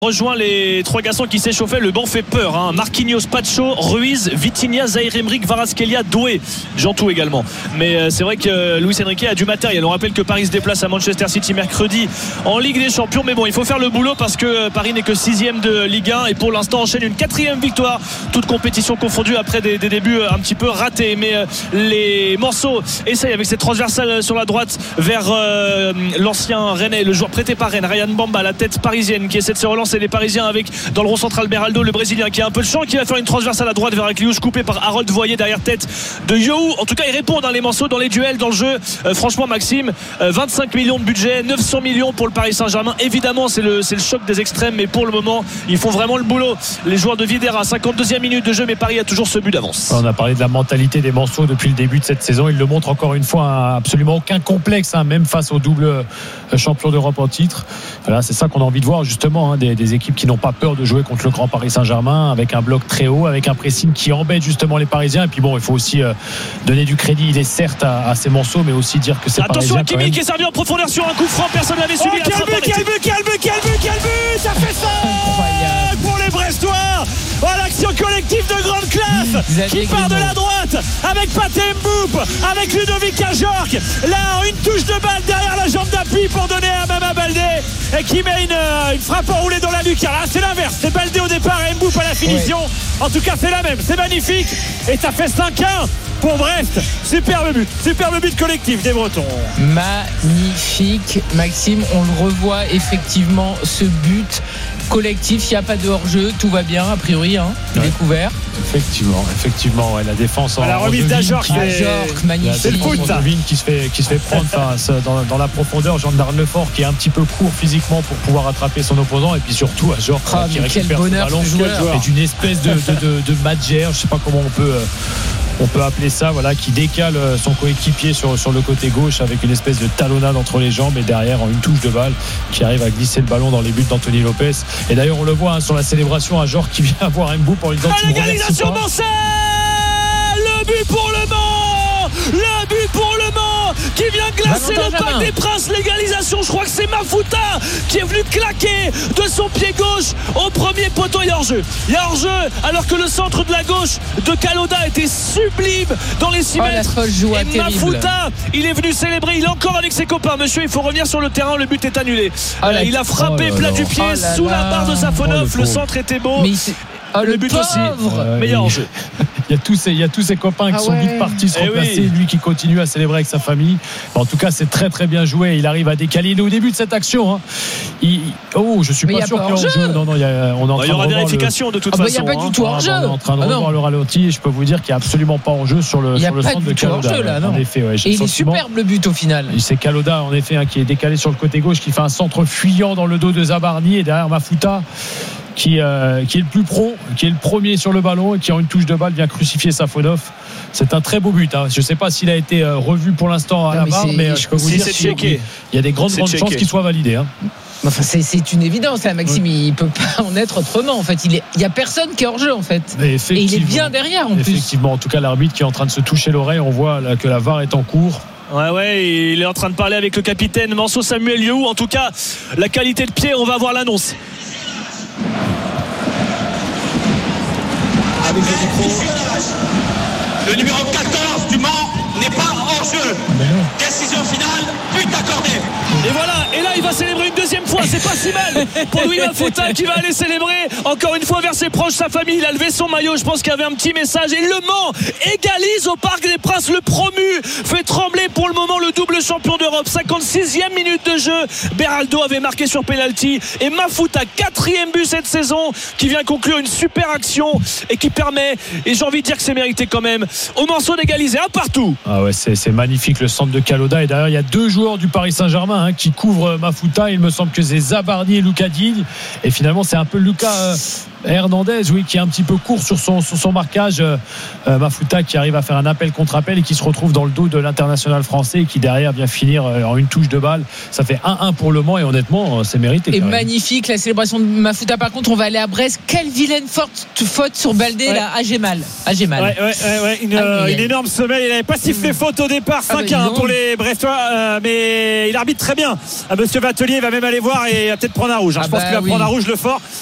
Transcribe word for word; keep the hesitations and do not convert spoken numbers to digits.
Rejoint les trois garçons qui s'échauffaient, le banc fait peur hein. Marquinhos, Pacho, Ruiz, Vitinha, Zaïre-Emery, Kvaratskhelia, Doué, Jantou également. Mais euh, c'est vrai que Luis Enrique a du matériel. On rappelle que Paris se déplace à Manchester City mercredi en Ligue des Champions, mais bon, il faut faire le boulot parce que Paris n'est que sixième de Ligue un et pour l'instant enchaîne une quatrième victoire, toute compétition confondue après des, des débuts un petit peu ratés. Mais euh, les morceaux essayent avec cette transversale sur la droite vers euh, l'ancien Rennais, le joueur prêté par Rennes, Ryan Bamba, la tête parisienne qui essaie de se relancer. C'est les Parisiens avec dans le rond central Beraldo, le Brésilien qui a un peu de champ, qui va faire une transversale à droite vers Akliouche, coupé par Harold Voyer derrière tête de Yohou. En tout cas ils répondent dans les morceaux, dans les duels, dans le jeu. euh, franchement Maxime, euh, vingt-cinq millions de budget, neuf cents millions pour le Paris Saint-Germain. Évidemment c'est le, c'est le choc des extrêmes, mais pour le moment ils font vraiment le boulot, les joueurs de Videra. Cinquante-deuxième minute de jeu, mais Paris a toujours ce but d'avance. On a parlé de la mentalité des morceaux depuis le début de cette saison. Ils le montrent encore une fois, hein, absolument aucun complexe, hein, même face au double champion d'Europe en titre. Voilà, c'est ça qu'on a envie de voir justement, hein, des, des équipes qui n'ont pas peur de jouer contre le grand Paris Saint-Germain, avec un bloc très haut, avec un pressing qui embête justement les Parisiens. Et puis bon, il faut aussi euh, donner du crédit, il est certes à, à ces morceaux, mais aussi dire que c'est attention Parisien, à Kimi qui est servi en profondeur sur un coup franc, personne n'avait suivi. Oh, quel but, quel but, quel but, quel but, quel but, ça fait ça pour les Brestois. Oh, l'action collective de grande classe mmh, qui part de la droite avec Pathé Mboup, avec Ludovic Ajorc. Là, une touche de balle derrière la jambe d'appui pour donner à Mama Baldé et qui met une, une frappe enroulée dans la lucarne. Là, c'est l'inverse, c'est Baldé au départ et Mboup à la finition. Ouais. En tout cas, c'est la même, c'est magnifique et ça fait cinq un pour Brest. Superbe but, superbe but collectif des Bretons. Magnifique, Maxime, on le revoit effectivement, ce but collectif, il n'y a pas de hors-jeu, tout va bien a priori, hein, ouais. Découvert. Effectivement, effectivement, ouais, la défense en la remise d'Ajorc, magnifique. C'est le foot, ça. Qui se fait, qui se fait prendre dans, dans la profondeur, Jean Darnefort qui est un petit peu court physiquement pour pouvoir attraper son opposant, et puis surtout Ajorc oh, qui récupère ce ballon, est une espèce de, de, de, de Madjer, je sais pas comment on peut. Euh, On peut appeler ça, voilà, qui décale son coéquipier sur, sur le côté gauche avec une espèce de talonnade entre les jambes et derrière une touche de balle qui arrive à glisser le ballon dans les buts d'Anthony Lopez. Et d'ailleurs on le voit hein, sur la célébration, à Ajorc qui vient avoir un bout pour lui dire ah, l'égalisation Mancel, le but pour le Mans, le but pour le Mans qui vient glacer le Parc des Princes. L'égalisation, je crois que c'est Mafuta qui est venu claquer de son pied gauche au premier poteau. Il y a hors-jeu, il y a hors-jeu alors que le centre de la gauche de Kaloda était sublime dans les six oh, mètres. Et Mafuta, il est venu célébrer, il est encore avec ses copains. Monsieur, il faut revenir sur le terrain, le but est annulé. oh, euh, Il a frappé oh, plat du pied oh, sous la barre de Safonov. oh, le, le centre était beau. Mais oh, le, le but pauvre. aussi, ouais, meilleur jeu. Il y, a tous ces, il y a tous ses copains qui ah sont ouais. vite partis se remplacer, oui. Lui qui continue à célébrer avec sa famille. En tout cas, c'est très très bien joué. Il arrive à décaler. Il est au début de cette action. Hein. Il... Oh, je suis mais pas sûr qu'il y ait hors-jeu. Non, non, il y a, on est en bah, train il y aura de vérification le... de toute ah, façon. Il n'y a pas hein. du tout hors-jeu. On est en train de ah, revoir le ralenti et je peux vous dire qu'il n'y a absolument pas hors-jeu sur le, sur le centre de Kaloda. Là, en effet, ouais, et il est superbe le but au final. C'est Kaloda en effet hein, qui est décalé sur le côté gauche, qui fait un centre fuyant dans le dos de Zabarni et derrière Mafuta. Qui, euh, qui est le plus pro, qui est le premier sur le ballon et qui en une touche de balle vient crucifier Safonov. C'est un très beau but. Hein. Je ne sais pas s'il a été euh, revu pour l'instant à non, la barre, mais, mais je peux vous si dire qu'il y a des grandes, grandes chances qu'il soit validé. Hein. Enfin, c'est, c'est une évidence là, Maxime. Oui. Il ne peut pas en être autrement. En fait, il n'y a personne qui est hors jeu en fait. Et il est bien derrière en plus. Effectivement, en tout cas, l'arbitre qui est en train de se toucher l'oreille, on voit là, que la V A R est en cours. Ouais, ouais, il est en train de parler avec le capitaine Manso Samuel Yohou. En tout cas, la qualité de pied, on va voir l'annonce. Avec le micro. Le numéro quatorze du Mans n'est pas hors jeu. Décision finale, but accordé. Et voilà, et là il va célébrer une deuxième fois, c'est pas si mal pour Louis Mafuta qui va aller célébrer encore une fois vers ses proches, sa famille. Il a levé son maillot, je pense qu'il y avait un petit message. Et Le Mans égalise au Parc des Princes, le promu fait trembler pour le moment le double champion d'Europe. cinquante-sixième minute de jeu, Beraldo avait marqué sur penalty et Mafuta, quatrième but cette saison, qui vient conclure une super action et qui permet, et j'ai envie de dire que c'est mérité quand même, au Manso d'égaliser un partout. Ah ouais, c'est, c'est magnifique le centre de Kaloda. Et derrière il y a deux joueurs du Paris Saint-Germain hein, qui couvrent Mafuta. Il me semble que c'est Zabarni et Lucas Digne. Et finalement c'est un peu Lucas euh, Hernandez, oui, qui est un petit peu court sur son, sur son marquage. Euh, Mafuta qui arrive à faire un appel contre appel et qui se retrouve dans le dos de l'international français et qui derrière vient finir en une touche de balle. Ça fait un un pour Le Mans et honnêtement, c'est mérité. Et magnifique la célébration de Mafuta. Par contre, on va aller à Brest. Quelle vilaine faute, faute sur Baldé ouais. là. Ah, j'ai mal. Ah, j'ai mal. Ouais, ouais, ouais, ouais. Une, ah, une énorme semelle. Il n'avait pas sifflé faute au départ. cinq un ah, bah, pour les Brestois. Euh, mais il arbitre très bien. Ah, Monsieur Vatelier va même aller voir et va peut-être prendre un rouge. Ah, je pense bah, qu'il va oui. prendre un rouge le fort.